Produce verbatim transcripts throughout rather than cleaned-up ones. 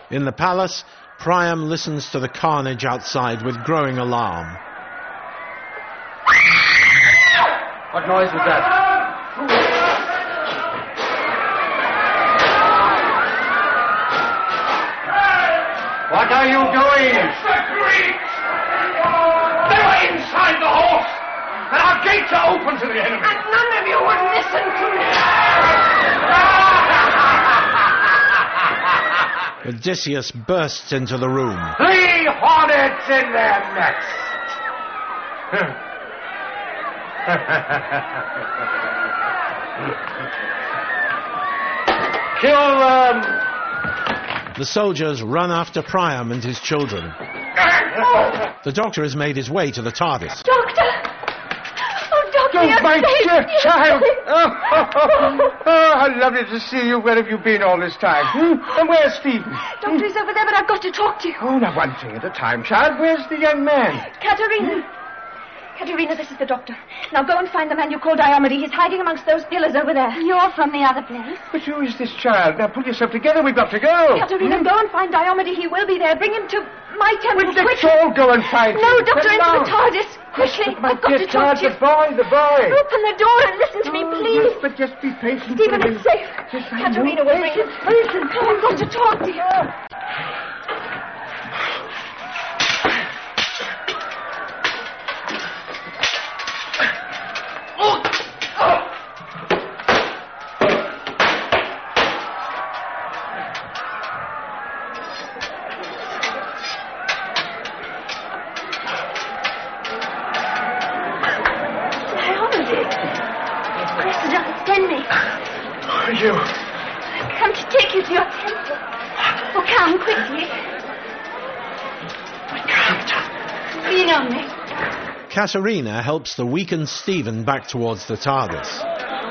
In the palace, Priam listens to the carnage outside with growing alarm. What noise was that? What are you doing? It's the Greeks! They were inside the horse! And our gates are open to the enemy! And none of you would listen to me! Odysseus bursts into the room. Three hornets in their nest! Kill them! The soldiers run after Priam and his children. The doctor has made his way to the TARDIS. Doctor! Oh, Doctor, Oh, you're my safe. dear You're child! safe. Oh, oh, oh, oh, how lovely to see you. Where have you been all this time? Hmm? And where's Stephen? Doctor, he's over there, but I've got to talk to you. Oh, now one thing at a time, child. Where's the young man? Katerina. Katerina, this is the doctor. Now go and find the man you call Diomede. He's hiding amongst those pillars over there. You're from the other place. But who is this child? Now pull yourself together. We've got to go. Katerina, Hmm? go and find Diomede. He will be there. Bring him to my temple. Well, let's quickly. all go and find No, him. Doctor, Come into down. the TARDIS. Quickly. But my I've got dear to talk child, to you. the boy, the boy. Open the door and listen to me, Oh, please. yes, but just be patient. Stephen, for a it's minute. safe. Yes, I Katerina know. will bring him. Listen, come on, I've got to talk to you. You. I've come to take you to your temple. Oh, come quickly. I can't. Lean on me. Katerina helps the weakened Stephen back towards the TARDIS.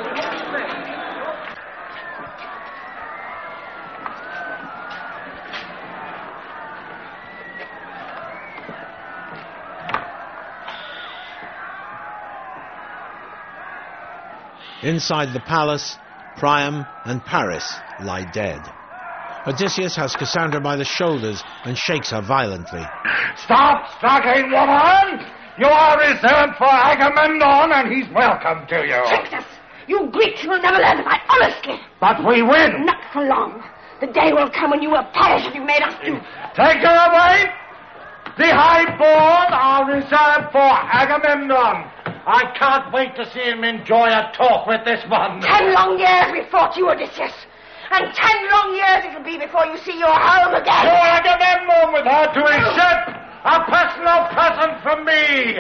Inside the palace, Priam and Paris lie dead. Odysseus has Cassandra by the shoulders and shakes her violently. Stop struggling, woman! You are reserved for Agamemnon, and he's welcome to you. Tricked us. You Greeks will never learn to fight honestly. But we win. Not for long. The day will come when you will perish if you made us do. Take her away. The highborn are reserved for Agamemnon. I can't wait to see him enjoy a talk with this one. Ten long years we fought you, Odysseus. And ten long years it'll be before you see your home To again. Agamemnon with her to his ship. A personal present from me.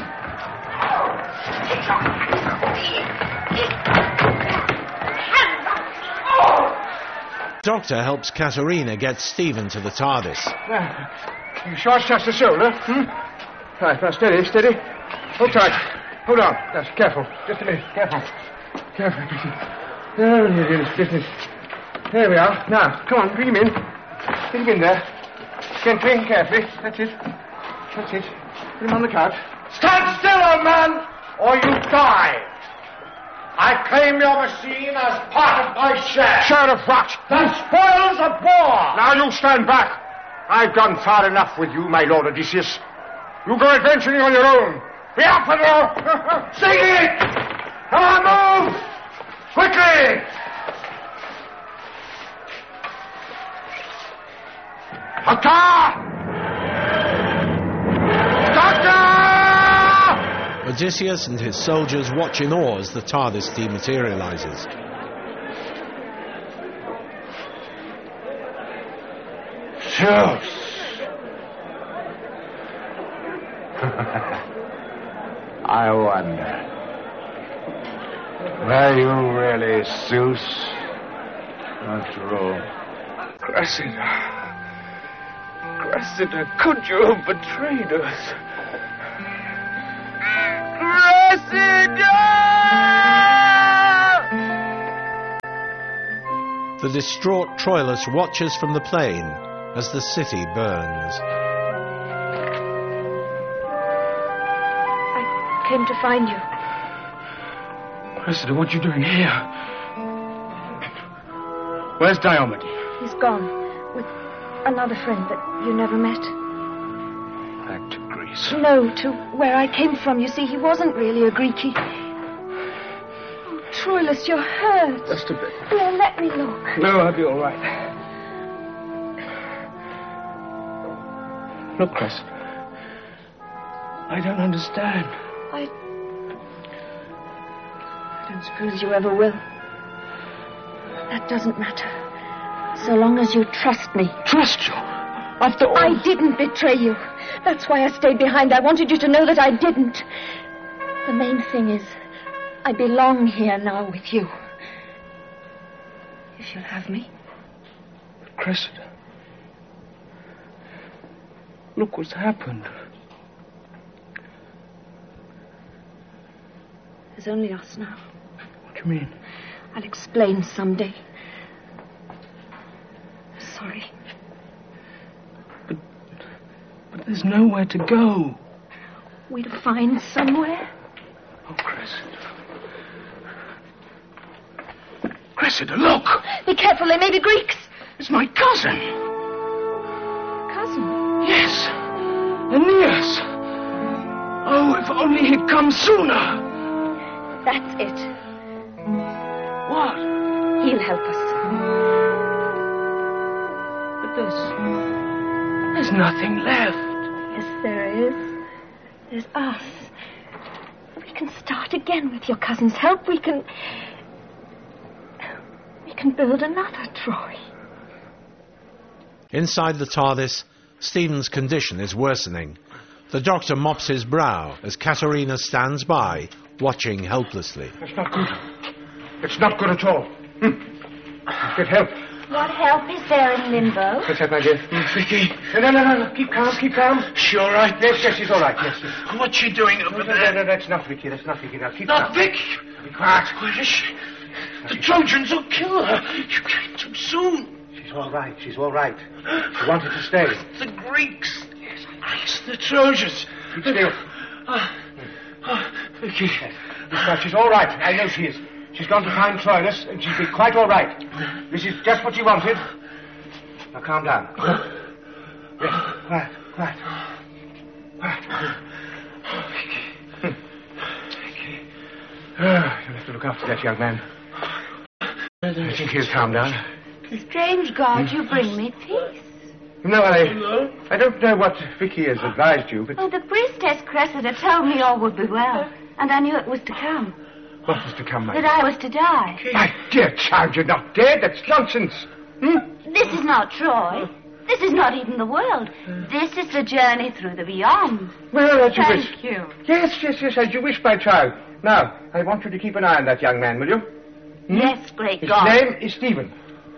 Doctor helps Katerina get Stephen to the TARDIS. Now, you sure touch the shoulder? Hmm? Right, now steady, steady. Hold tight. Hold on. That's careful. Just a minute. Careful. Careful. Oh, it is business. There we are. Now, come on, bring him in. Get him in there. Gently, carefully. That's it. That's it. Put him on the couch. Stand still, old man, or you die. I claim your machine as part of my share. Share of what? The spoils of war. Now you stand back. I've gone far enough with you, my lord Odysseus. You go adventuring on your own. Be up and out. Sing it! Come on, move! Quickly! Doctor! Doctor! Odysseus and his soldiers watch in awe as the TARDIS dematerializes. Zeus! I wonder. Were you really Zeus? After all. Cressida. Cressida, could you have betrayed us? Cressida! The distraught Troilus watches from the plain as the city burns. I came to find you. Cressida, what are you doing here? Where's Diomede? He's gone. With another friend that you never met. Back to Greece. No, to where I came from. You see, he wasn't really a Greek. He... Oh, Troilus, you're hurt. Just a bit. Well, let me look. No, I'll be all right. Look, Cressida. I don't understand. I... I don't suppose you ever will. That doesn't matter. So long as you trust me. Trust you? After all... I didn't betray you. That's why I stayed behind. I wanted you to know that I didn't. The main thing is, I belong here now with you. If you'll have me. But Cressida... Look what's happened. There's only us now. What do you mean? I'll explain someday. Sorry. But... But there's nowhere to go. We'll find somewhere. Oh, Cressida. Cressida, look! Be careful, they may be Greeks. It's my cousin. Cousin? Yes. Aeneas. Oh, if only he'd come sooner. That's it. What? He'll help us. But there's... There's nothing left. Yes, there is. There's us. We can start again with your cousin's help. We can... We can build another Troy. Inside the TARDIS, Stephen's condition is worsening. The doctor mops his brow as Katerina stands by, watching helplessly. It's not good. It's not good at all. Hmm. Get help. What help is there in limbo? What's that, my dear? Vicky. No, no, no, no. Keep calm, keep calm. She all right? Yes, yes, she's all right. Yes, yes. What's she doing over No, no, there? no, no, that's not Vicky. That's not Vicky. Now, keep Not calm. Vicky. Be quiet. Where is she? The Trojans will kill her. You came too soon. She's all right. She's all right. She wanted to stay. The Greeks. Yes, Greeks. The Trojans. Keep still. Uh, uh, Vicky. Yes. Now, she's all right. I know she is. She's gone to find Troilus, and she'll be quite all right. This is just what she wanted. Now, calm down. Yes, quiet, quiet. Quiet. Hmm. Ah, you'll have to look after that young man. I think he'll calm down. Strange God, you bring me peace. No, I... I don't know what Vicky has advised you, but... Oh, the priestess Cressida told me all would be well. And I knew it was to come. What was to come, my That dear? I was to die. My dear child, you're not dead. That's nonsense. Hmm? This is not Troy. This is not even the world. This is the journey through the beyond. Well, as you Thank wish. you. Yes, yes, yes, as you wish, my child. Now, I want you to keep an eye on that young man, will you? Hmm? Yes, great His God. name is Stephen.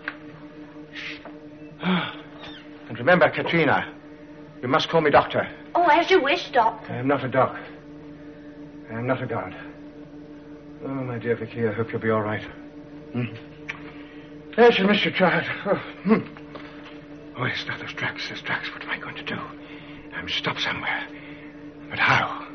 And remember, Katrina, you must call me doctor. Oh, as you wish, Doctor. I am not a doc. I am not a god. Oh, my dear Vicky, I hope you'll be all right. Hmm? Yes, you missed your child. Oh, hmm. Oh, yes, now those tracks, those tracks. What am I going to do? I must stop somewhere. But how?